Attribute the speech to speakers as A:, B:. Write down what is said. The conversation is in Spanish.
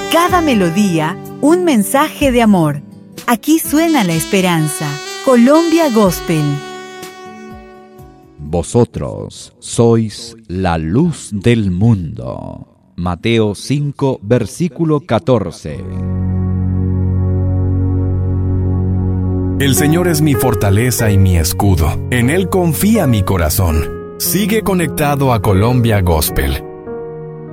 A: Cada melodía, un mensaje de amor. Aquí suena la esperanza. Colombia Gospel.
B: Vosotros sois la luz del mundo. Mateo 5, versículo 14.
C: El Señor es mi fortaleza y mi escudo. En Él confía mi corazón. Sigue conectado a Colombia Gospel